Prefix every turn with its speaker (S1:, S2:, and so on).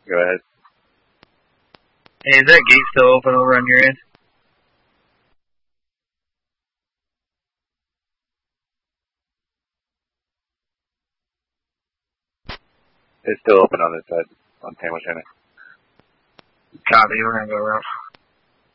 S1: Go ahead.
S2: Hey, is that gate still open over on your end?
S1: It's still open on this side, on San Jose.
S2: Copy, we're gonna go around.